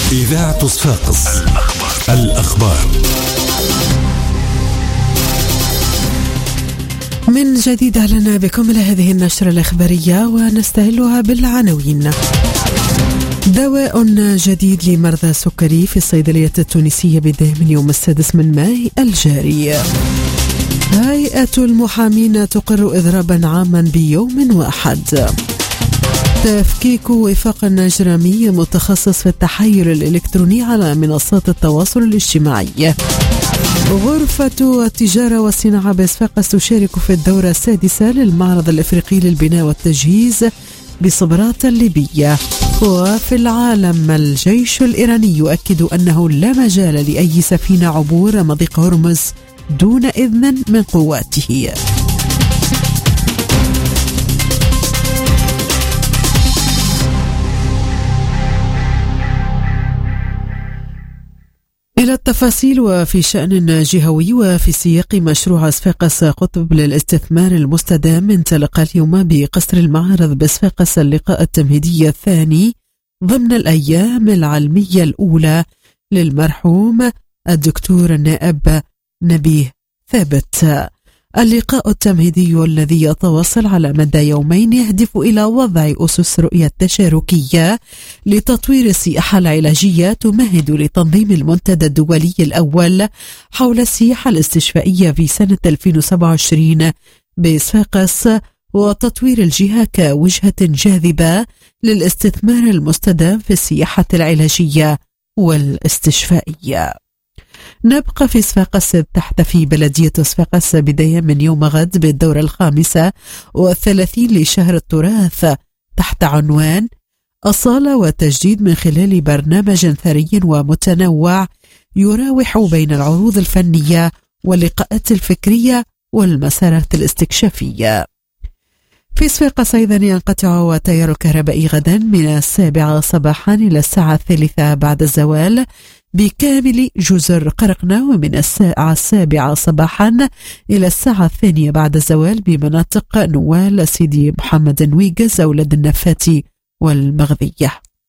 إذاعة صفاقس الأخبار. من جديد أهلا بكم إلى هذه النشرة الإخبارية ونستهلها بالعناوين. دواء جديد لمرضى السكري في الصيدلية التونسية بداية من يوم 6 من ماي الجاري. هيئة المحامين تقر إضرابا عاما بيوم واحد. تفكيك وفاق إجرامي متخصص في التحايل الإلكتروني على منصات التواصل الاجتماعي. غرفة التجارة والصناعة بصفاقس تشارك في الدورة السادسة للمعرض الإفريقي للبناء والتجهيز بصبرات الليبية. وفي العالم، الجيش الإيراني يؤكد أنه لا مجال لأي سفينة عبور مضيق هرمز دون إذن من قواته. إلى التفاصيل. وفي شأن جهوي وفي سياق مشروع صفاقس قطب للاستثمار المستدام، انطلق اليوم بقصر المعارض بصفاقس اللقاء التمهيدي الثاني ضمن الأيام العلمية الأولى للمرحوم الدكتور النائب نبيه ثابت. اللقاء التمهيدي الذي يتواصل على مدى يومين يهدف إلى وضع أسس رؤية تشاركية لتطوير السياحة العلاجية تمهد لتنظيم المنتدى الدولي الأول حول السياحة الاستشفائية في سنة 2027 بصفاقس، وتطوير الجهة كوجهة جاذبة للاستثمار المستدام في السياحة العلاجية والاستشفائية. نبقى في صفاقس تحتفي بلدية صفاقس بداية من يوم غد بالدورة 35 لشهر التراث تحت عنوان أصالة وتجديد، من خلال برنامج ثري ومتنوع يراوح بين العروض الفنية واللقاءات الفكرية والمسارات الاستكشافية. في صفاقس أيضا ينقطع التيار الكهربائي غدا من 7 صباحا إلى الساعة 3 بعد الزوال بكامل جزر قرقنة، ومن الساعة 7 صباحا إلى الساعة 2 بعد الزوال بمناطق نوال، سيدي محمد نويغز، أولاد النفاتي والمغذية.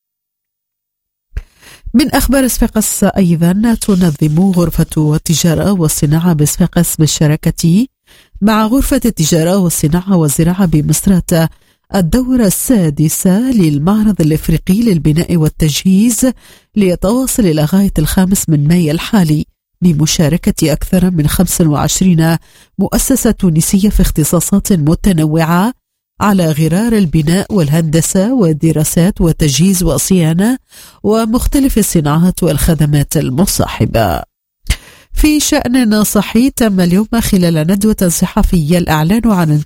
من أخبار صفاقس أيضا، تنظم غرفة التجارة والصناعة بصفاقس بالشراكة مع غرفة التجارة والصناعة والزراعة بمصراتة الدورة السادسة للمعرض الإفريقي للبناء والتجهيز، ليتواصل إلى غاية 5 من ماي الحالي بمشاركة أكثر من 25 مؤسسة تونسية في اختصاصات متنوعة على غرار البناء والهندسة والدراسات والتجهيز والصيانة ومختلف الصناعات والخدمات المصاحبة. في شأن صحي، تم اليوم خلال ندوة صحفية الإعلان عن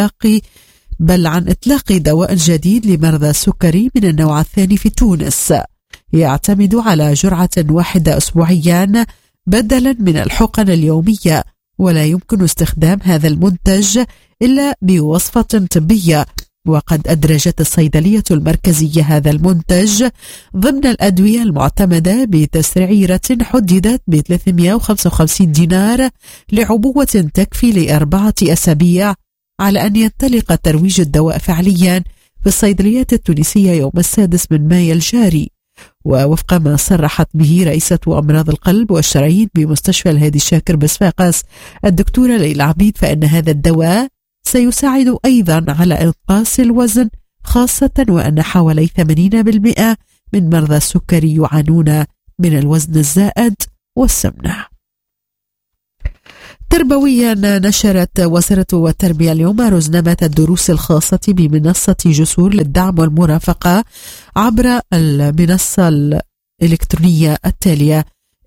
إطلاق دواء جديد لمرضى السكري من النوع الثاني في تونس، يعتمد على جرعة واحدة أسبوعيا بدلا من الحقن اليومية، ولا يمكن استخدام هذا المنتج إلا بوصفة طبية. وقد أدرجت الصيدلية المركزية هذا المنتج ضمن الأدوية المعتمدة بتسعيرة حددت ب 355 دينار لعبوة تكفي ل4 أسابيع، على أن ينطلق ترويج الدواء فعليا في الصيدليات التونسية يوم 6 من ماي الجاري. ووفق ما صرحت به رئيسة أمراض القلب والشرايين بمستشفى الهادي شاكر بصفاقس الدكتورة ليلى عبيد، فإن هذا الدواء سيساعد أيضا على إنقاص الوزن، خاصة وأن حوالي 80% من مرضى السكري يعانون من الوزن الزائد والسمنة. تربويا، نشرت وزارة التربية اليوم رزنامة الدروس الخاصة بمنصة جسور للدعم والمرافقة عبر المنصة الإلكترونية التالية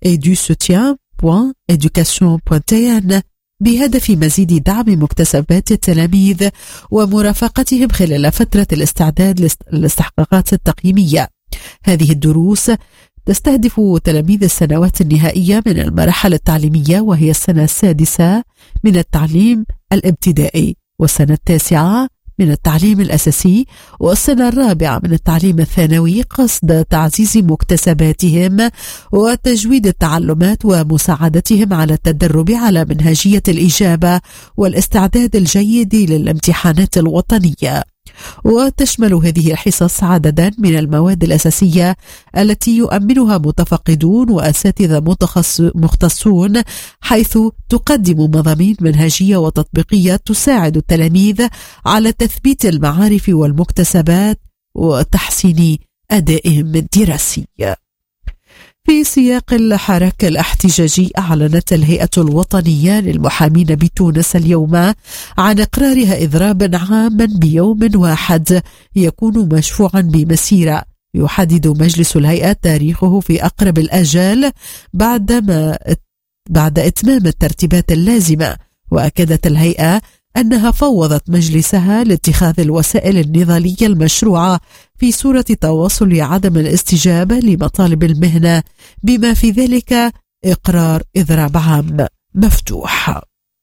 edusoutien.education.tn بهدف مزيد دعم مكتسبات التلاميذ ومرافقتهم خلال فترة الاستعداد للاستحقاقات التقييمية. هذه الدروس تستهدف تلاميذ السنوات النهائية من المراحل التعليمية، وهي السنة 6 من التعليم الابتدائي، والسنة 9 من التعليم الأساسي، والسنة 4 من التعليم الثانوي، قصد تعزيز مكتسباتهم وتجويد التعلمات ومساعدتهم على التدرب على منهجية الإجابة والاستعداد الجيد للامتحانات الوطنية. وتشمل هذه الحصص عددا من المواد الأساسية التي يؤمنها متفقدون وأساتذة مختصون، حيث تقدم مضامين منهجية وتطبيقية تساعد التلاميذ على تثبيت المعارف والمكتسبات وتحسين أدائهم الدراسي. في سياق الحراك الاحتجاجي، أعلنت الهيئة الوطنية للمحامين بتونس اليوم عن إقرارها إضرابا عاما بيوم واحد يكون مشفوعا بمسيرة يحدد مجلس الهيئة تاريخه في أقرب الآجال بعد إتمام الترتيبات اللازمة. وأكدت الهيئة أنها فوضت مجلسها لاتخاذ الوسائل النضالية المشروعة في صورة تواصل عدم الاستجابة لمطالب المهنة، بما في ذلك إقرار إضراب عام مفتوح.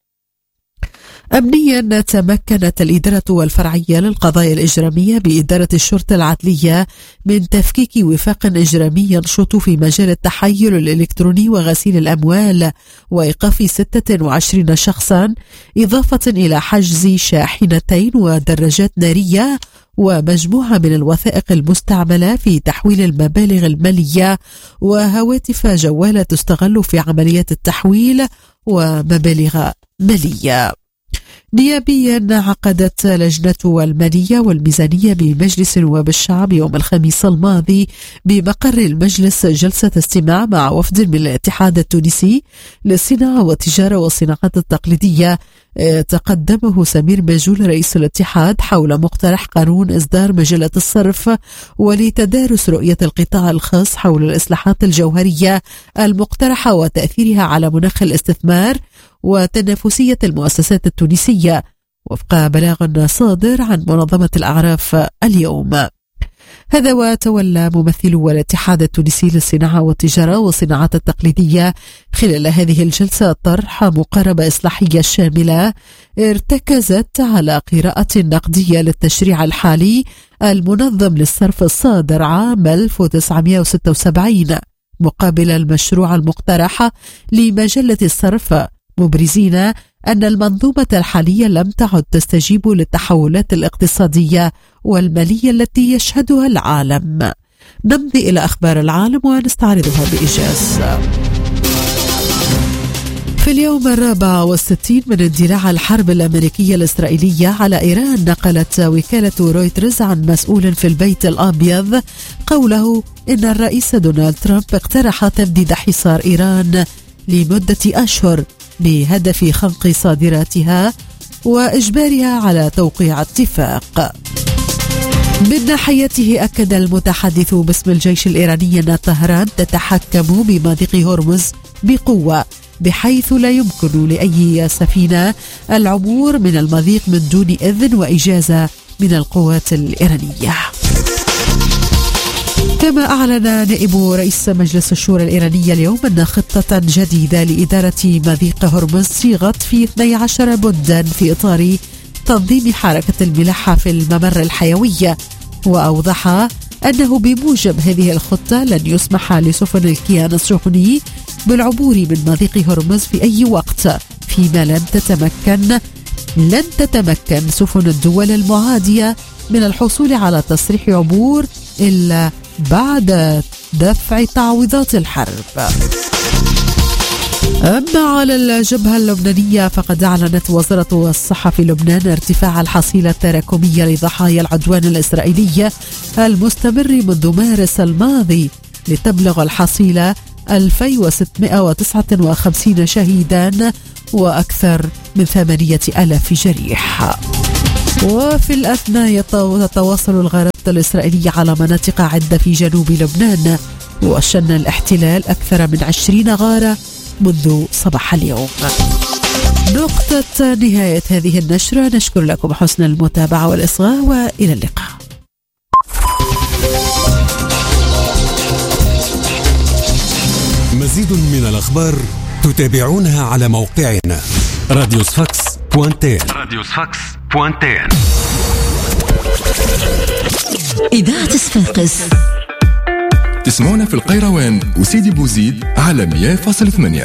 أمنيا، تمكنت الإدارة والفرعية للقضايا الإجرامية بإدارة الشرطة العدلية من تفكيك وفاق إجرامي ينشط في مجال التحايل الإلكتروني وغسيل الأموال، وإيقاف 26 شخصا، إضافة إلى حجز شاحنتين ودراجات نارية ومجموعة من الوثائق المستعملة في تحويل المبالغ المالية وهواتف جوالة تستغل في عمليات التحويل ومبالغ مالية. نيابيا، عقدت لجنة المالية والميزانية بمجلس نواب الشعب يوم الخميس الماضي بمقر المجلس جلسة استماع مع وفد من الاتحاد التونسي للصناعة والتجارة والصناعات التقليدية تقدمه سمير مجول رئيس الاتحاد حول مقترح قانون إصدار مجلة الصرف ولتدارس رؤية القطاع الخاص حول الإصلاحات الجوهرية المقترحة وتأثيرها على مناخ الاستثمار وتنافسية المؤسسات التونسية، وفق بلاغ صادر عن منظمة الأعراف اليوم. هذا وتولى ممثلو الاتحاد التونسي للصناعة والتجارة والصناعات التقليدية خلال هذه الجلسة طرح مقاربة إصلاحية شاملة ارتكزت على قراءة نقدية للتشريع الحالي المنظم للصرف الصادر عام 1976 مقابل المشروع المقترح لمجلة الصرف، مبرزين أن المنظومة الحالية لم تعد تستجيب للتحولات الاقتصادية والمالية التي يشهدها العالم. نمضي إلى أخبار العالم ونستعرضها بإيجاز. في اليوم 64 من اندلاع الحرب الأمريكية الإسرائيلية على إيران، نقلت وكالة رويترز عن مسؤول في البيت الأبيض قوله إن الرئيس دونالد ترامب اقترح تمديد حصار إيران لمدة أشهر بهدف خنق صادراتها وإجبارها على توقيع اتفاق. من ناحيته، أكد المتحدث باسم الجيش الإيراني أن طهران تتحكم بمضيق هرمز بقوة، بحيث لا يمكن لأي سفينة العبور من المضيق من دون إذن وإجازة من القوات الإيرانية. كما أعلن نائب رئيس مجلس الشورى الإيراني اليوم أن خطة جديدة لإدارة مضيق هرمز صيغت في 12 بندا في إطار تنظيم حركة الملاحة في الممر الحيوي، وأوضح أنه بموجب هذه الخطة لن يسمح لسفن الكيان الصهيوني بالعبور من مضيق هرمز في أي وقت، فيما لن تتمكن سفن الدول المعادية من الحصول على تصريح عبور إلا بعد دفع تعويضات الحرب. أما على الجبهة اللبنانية، فقد أعلنت وزارة الصحة في لبنان ارتفاع الحصيلة التراكمية لضحايا العدوان الإسرائيلي المستمر منذ مارس الماضي لتبلغ الحصيلة 2659 شهيدا وأكثر من 8000 جريح. وفي الأثناء تتواصل الغارات الإسرائيلية على مناطق عدة في جنوب لبنان، وشن الاحتلال أكثر من 20 غارة منذ صباح اليوم. نقطة نهاية هذه النشرة. نشكر لكم حسن المتابعة والإصغاء، وإلى اللقاء. مزيد من الأخبار تتابعونها على موقعنا radiosfax.tn. إذاعة صفاقس تسمعونا في القيروان وسيدي بوزيد على 100.8.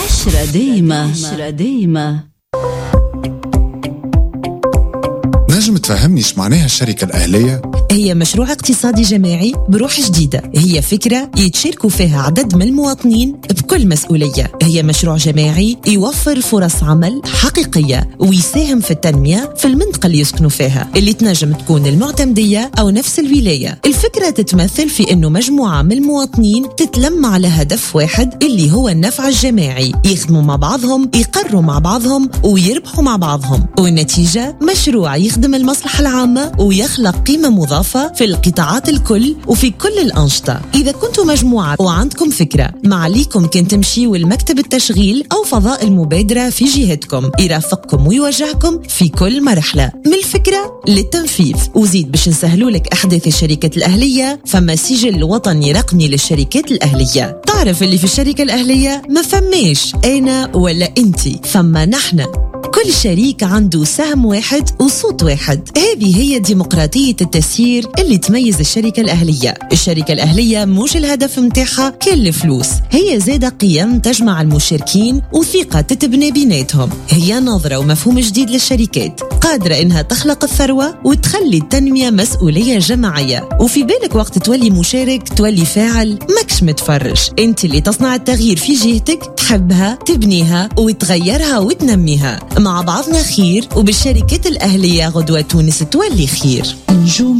10 دايما. نجم تنجم تفهمني ايش معناها الشركة الأهلية؟ هي مشروع اقتصادي جماعي بروح جديدة. هي فكرة يتشاركوا فيها عدد من المواطنين بكل مسؤولية. هي مشروع جماعي يوفر فرص عمل حقيقية ويساهم في التنمية في المنطقة اللي يسكنوا فيها، اللي تنجم تكون المعتمدية أو نفس الولاية. الفكرة تتمثل في أنه مجموعة من المواطنين تتلم على هدف واحد اللي هو النفع الجماعي، يخدموا مع بعضهم، يقروا مع بعضهم ويربحوا مع بعضهم، والنتيجة مشروع يخدم المصلحة العامة ويخلق قيمة مضافة في القطاعات الكل وفي كل الأنشطة. إذا كنتوا مجموعة وعندكم فكرة، ما عليكم كن تمشيوا المكتب التشغيل أو فضاء المبادرة في جهتكم، يرافقكم ويوجهكم في كل مرحلة من الفكرة للتنفيذ. وزيد باش نسهلوا لك أحداث الشركة الأهلية، فما سجل وطني رقمي للشركات الأهلية. تعرف اللي في الشركة الأهلية ما فماش أنا ولا أنتي، فما نحن. كل شريك عنده سهم واحد وصوت واحد. هذه هي ديمقراطية التسيير اللي تميز الشركة الأهلية. الشركة الأهلية مش الهدف متاعها كل الفلوس، هي زادة قيم تجمع المشاركين وثقة تتبني بيناتهم. هي نظرة ومفهوم جديد للشركات قادرة إنها تخلق الثروة وتخلي التنمية مسؤولية جماعية. وفي بالك وقت تولي مشارك تولي فاعل، ماكش متفرج. انت اللي تصنع التغيير في جهتك، تحبها، تبنيها وتغيرها وتنميها. مع بعضنا خير، وبالشركات الأهلية غدوة تونس تولي خير. نجوم